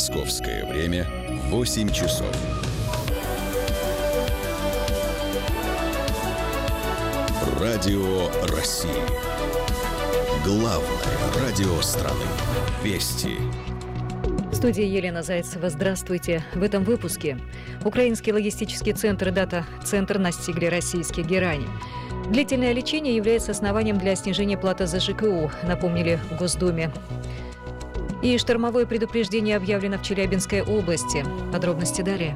Московское время 8 часов. Радио России. Главное радио страны. Вести. В студии Елена Зайцева. Здравствуйте. В этом выпуске. Украинский логистический центр «Дата-центр» настигли российские герани. Длительное лечение является основанием для снижения платы за ЖКУ, напомнили в Госдуме. И штормовое предупреждение объявлено в Челябинской области. Подробности далее.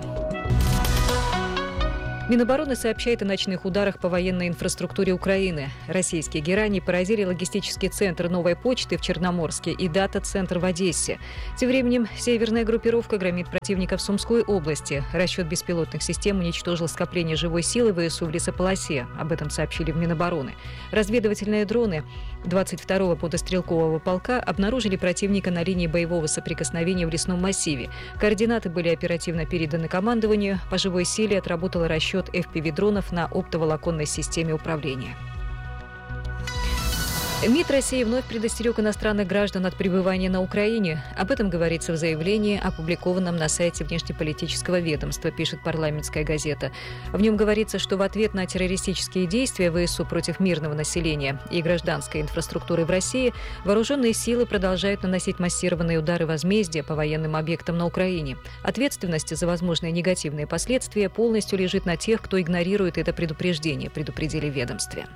Минобороны сообщает о ночных ударах по военной инфраструктуре Украины. Российские герани поразили логистический центр «Новой почты» в Черноморске и «Дата-центр» в Одессе. Тем временем северная группировка громит противника в Сумской области. Расчет беспилотных систем уничтожил скопление живой силы ВСУ в лесополосе. Об этом сообщили в Минобороны. Разведывательные дроны 22-го мотострелкового полка обнаружили противника на линии боевого соприкосновения в лесном массиве. Координаты были оперативно переданы командованию. По живой силе отработал расчет FPV-дронов на оптоволоконной системе управления. МИД России вновь предостерег иностранных граждан от пребывания на Украине. Об этом говорится в заявлении, опубликованном на сайте внешнеполитического ведомства, пишет «Парламентская газета». В нем говорится, что в ответ на террористические действия ВСУ против мирного населения и гражданской инфраструктуры в России вооруженные силы продолжают наносить массированные удары возмездия по военным объектам на Украине. Ответственность за возможные негативные последствия полностью лежит на тех, кто игнорирует это предупреждение, предупредили в ведомстве.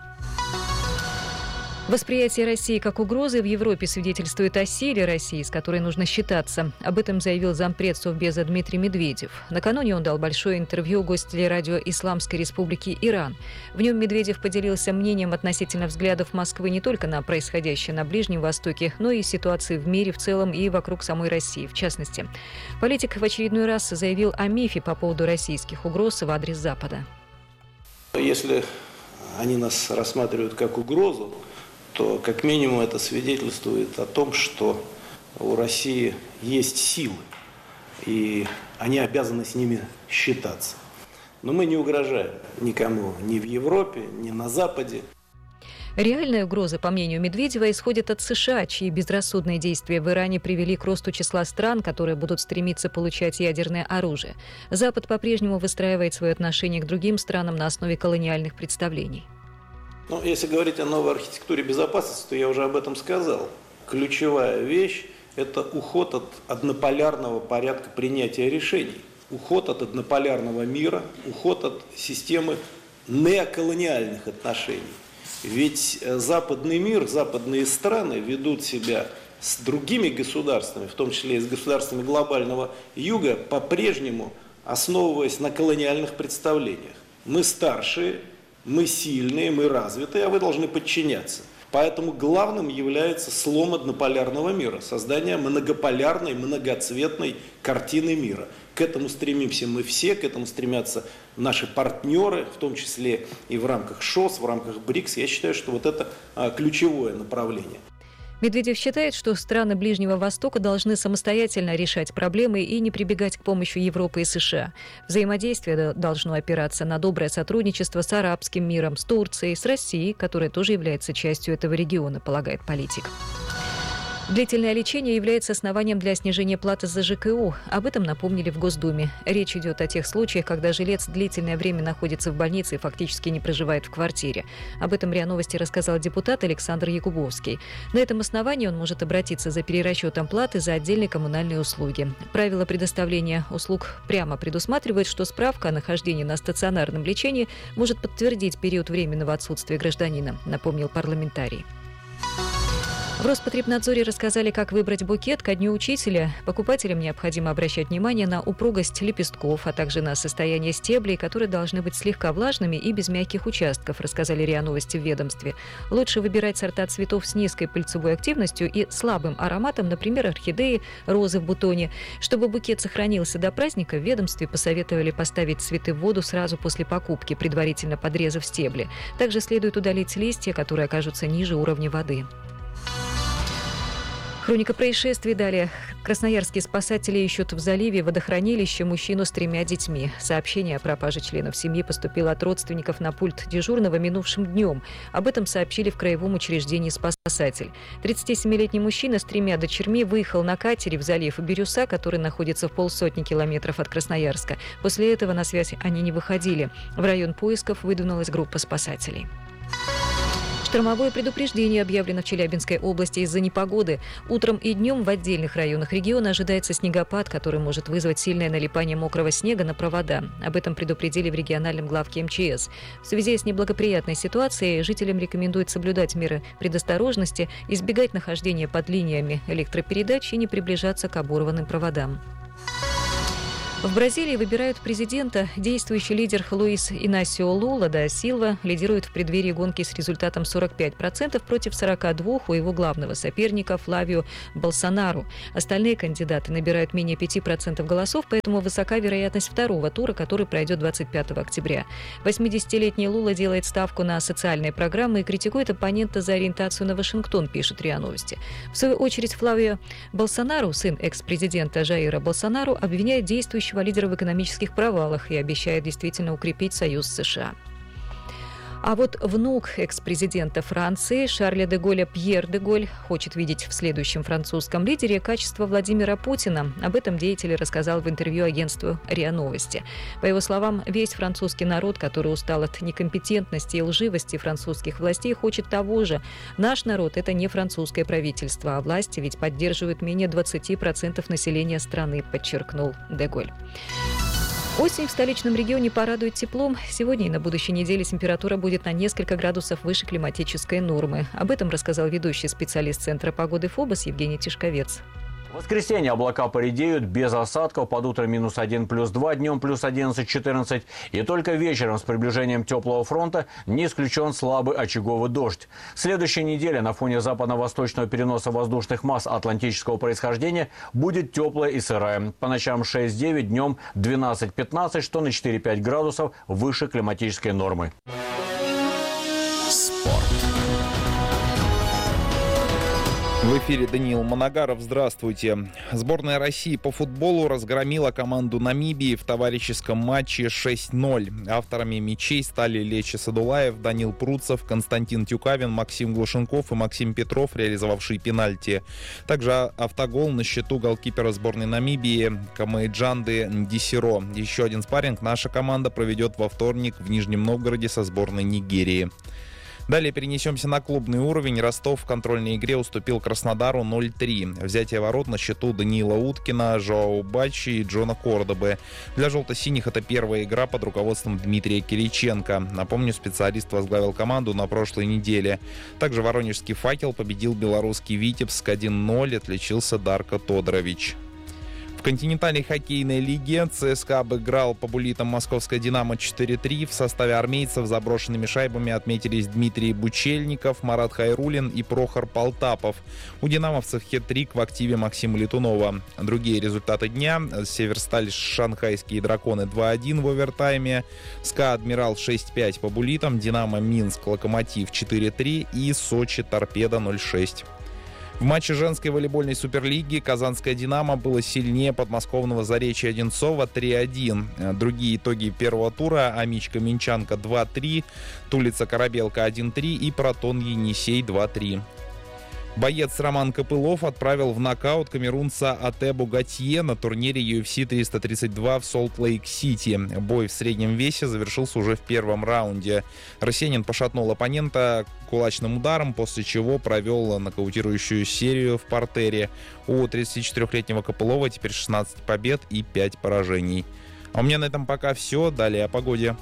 Восприятие России как угрозы в Европе свидетельствует о силе России, с которой нужно считаться. Об этом заявил зампред Совбеза Дмитрий Медведев. Накануне он дал большое интервью гостю телерадио Исламской Республики Иран. В нем Медведев поделился мнением относительно взглядов Москвы не только на происходящее на Ближнем Востоке, но и ситуации в мире в целом и вокруг самой России, в частности. Политик в очередной раз заявил о мифе по поводу российских угроз в адрес Запада. Если они нас рассматривают как угрозу, то как минимум это свидетельствует о том, что у России есть силы, и они обязаны с ними считаться. Но мы не угрожаем никому ни в Европе, ни на Западе. Реальная угроза, по мнению Медведева, исходит от США, чьи безрассудные действия в Иране привели к росту числа стран, которые будут стремиться получать ядерное оружие. Запад по-прежнему выстраивает свое отношение к другим странам на основе колониальных представлений. Если говорить о новой архитектуре безопасности, то я уже об этом сказал. Ключевая вещь – это уход от однополярного порядка принятия решений, уход от однополярного мира, уход от системы неоколониальных отношений. Ведь западный мир, западные страны ведут себя с другими государствами, в том числе и с государствами глобального юга, по-прежнему основываясь на колониальных представлениях. Мы старшие, мы сильные, мы развитые, а вы должны подчиняться. Поэтому главным является слом однополярного мира, создание многополярной, многоцветной картины мира. К этому стремимся мы все, к этому стремятся наши партнеры, в том числе и в рамках ШОС, в рамках БРИКС. Я считаю, что вот это ключевое направление. Медведев считает, что страны Ближнего Востока должны самостоятельно решать проблемы и не прибегать к помощи Европы и США. Взаимодействие должно опираться на доброе сотрудничество с арабским миром, с Турцией, с Россией, которая тоже является частью этого региона, полагает политик. Длительное лечение является основанием для снижения платы за ЖКУ. Об этом напомнили в Госдуме. Речь идет о тех случаях, когда жилец длительное время находится в больнице и фактически не проживает в квартире. Об этом РИА Новости рассказал депутат Александр Якубовский. На этом основании он может обратиться за перерасчетом платы за отдельные коммунальные услуги. Правила предоставления услуг прямо предусматривают, что справка о нахождении на стационарном лечении может подтвердить период временного отсутствия гражданина, напомнил парламентарий. В Роспотребнадзоре рассказали, как выбрать букет ко Дню учителя. Покупателям необходимо обращать внимание на упругость лепестков, а также на состояние стеблей, которые должны быть слегка влажными и без мягких участков, рассказали РИА Новости в ведомстве. Лучше выбирать сорта цветов с низкой пыльцевой активностью и слабым ароматом, например, орхидеи, розы в бутоне. Чтобы букет сохранился до праздника, в ведомстве посоветовали поставить цветы в воду сразу после покупки, предварительно подрезав стебли. Также следует удалить листья, которые окажутся ниже уровня воды. Хроника происшествий далее. Красноярские спасатели ищут в заливе водохранилище мужчину с 3 детьми. Сообщение о пропаже членов семьи поступило от родственников на пульт дежурного минувшим днем. Об этом сообщили в краевом учреждении «Спасатель». 37-летний мужчина с 3 дочерьми выехал на катере в залив Бирюса, который находится в 150 километров от Красноярска. После этого на связь они не выходили. В район поисков выдвинулась группа спасателей. Штормовое предупреждение объявлено в Челябинской области из-за непогоды. Утром и днем в отдельных районах региона ожидается снегопад, который может вызвать сильное налипание мокрого снега на провода. Об этом предупредили в региональном главке МЧС. В связи с неблагоприятной ситуацией жителям рекомендуют соблюдать меры предосторожности, избегать нахождения под линиями электропередач и не приближаться к оборванным проводам. В Бразилии выбирают президента. Действующий лидер Луис Инасио Лула да Силва лидирует в преддверии гонки с результатом 45% против 42% у его главного соперника Флавио Болсонару. Остальные кандидаты набирают менее 5% голосов, поэтому высока вероятность второго тура, который пройдет 25 октября. 80-летний Лула делает ставку на социальные программы и критикует оппонента за ориентацию на Вашингтон, пишет РИА Новости. В свою очередь Флавио Болсонару, сын экс-президента Жаира Болсонару, обвиняет действующего лидера в экономических провалах и обещает действительно укрепить союз с США. А вот внук экс-президента Франции Шарля де Голля Пьер де Голль хочет видеть в следующем французском лидере качество Владимира Путина. Об этом деятель рассказал в интервью агентству РИА Новости. По его словам, весь французский народ, который устал от некомпетентности и лживости французских властей, хочет того же. Наш народ – это не французское правительство, а власти ведь поддерживают менее 20% населения страны, подчеркнул де Голль. Осень в столичном регионе порадует теплом. Сегодня и на будущей неделе температура будет на несколько градусов выше климатической нормы. Об этом рассказал ведущий специалист Центра погоды ФОБОС Евгений Тишковец. В воскресенье облака поредеют, без осадков, под утро -1, +2, днем +11, 14. И только вечером с приближением теплого фронта не исключен слабый очаговый дождь. Следующая неделя на фоне западно-восточного переноса воздушных масс атлантического происхождения будет теплая и сырая. По ночам 6-9, днем 12-15, что на 4-5 градусов выше климатической нормы. В эфире Даниил Манагаров. Здравствуйте. Сборная России по футболу разгромила команду Намибии в товарищеском матче 6-0. Авторами мячей стали Лечи Садулаев, Данил Пруцев, Константин Тюкавин, Максим Глушенков и Максим Петров, реализовавшие пенальти. Также автогол на счету голкипера сборной Намибии Камаиджанды Ндисиро. Еще один спарринг наша команда проведет во вторник в Нижнем Новгороде со сборной Нигерии. Далее перенесемся на клубный уровень. Ростов в контрольной игре уступил Краснодару 0-3. Взятие ворот на счету Даниила Уткина, Жоау Бачи и Джона Кордобы. Для желто-синих это первая игра под руководством Дмитрия Кириченко. Напомню, специалист возглавил команду на прошлой неделе. Также воронежский «Факел» победил белорусский «Витебск» 1-0, отличился Дарко Тодорович. В континентальной хоккейной лиге ЦСКА обыграл по буллитам московское «Динамо» 4-3. В составе армейцев заброшенными шайбами отметились Дмитрий Бучельников, Марат Хайрулин и Прохор Полтапов. У «Динамовцев» хет-трик в активе Максима Летунова. Другие результаты дня. Северсталь шанхайские драконы 2-1 в овертайме. СКА Адмирал 6-5 по буллитам. «Динамо» Минск Локомотив 4-3 и Сочи Торпедо 0-6. В матче женской волейбольной суперлиги казанское «Динамо» было сильнее подмосковного «Заречья» Одинцова 3-1. Другие итоги первого тура: Амичка Минчанка 2-3, Тулица Корабелка 1-3 и Протон Енисей 2-3. Боец Роман Копылов отправил в нокаут камерунца Атебу Гатье на турнире UFC 332 в Солт-Лейк-Сити. Бой в среднем весе завершился уже в первом раунде. Россиянин пошатнул оппонента кулачным ударом, после чего провел нокаутирующую серию в партере. У 34-летнего Копылова теперь 16 побед и 5 поражений. А у меня на этом пока все. Далее о погоде.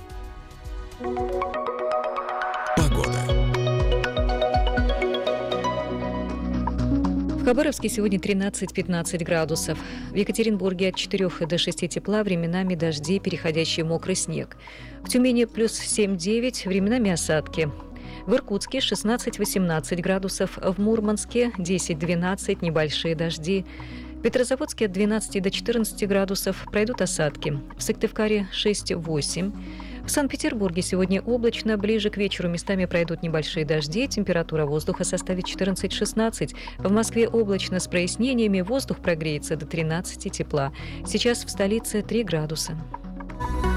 В Хабаровске сегодня 13-15 градусов. В Екатеринбурге от 4 до 6 тепла, временами дожди, переходящий в мокрый снег. В Тюмени плюс 7-9, временами осадки. В Иркутске 16-18 градусов, в Мурманске 10-12, небольшие дожди. В Петрозаводске от 12 до 14 градусов, пройдут осадки. В Сыктывкаре 6-8. В Санкт-Петербурге сегодня облачно, ближе к вечеру местами пройдут небольшие дожди, температура воздуха составит 14-16. В Москве облачно с прояснениями, воздух прогреется до 13 тепла. Сейчас в столице 3 градуса.